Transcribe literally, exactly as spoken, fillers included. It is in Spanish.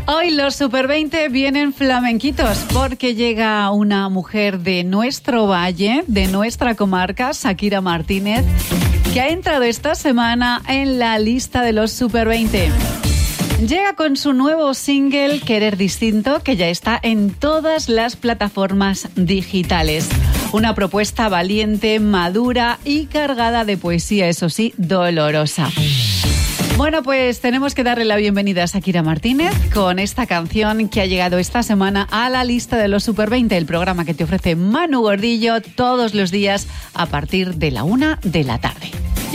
Hoy los Super veinte vienen flamenquitos porque llega una mujer de nuestro valle, de nuestra comarca, Shakira Martínez, que ha entrado esta semana en la lista de los Super veinte. Llega con su nuevo single Querer Distinto, que ya está en todas las plataformas digitales. Una propuesta valiente, madura y cargada de poesía, eso sí, dolorosa. Bueno, pues tenemos que darle la bienvenida a Shakira Martínez con esta canción que ha llegado esta semana a la lista de los Super veinte, el programa que te ofrece Manu Gordillo todos los días a partir de la una de la tarde.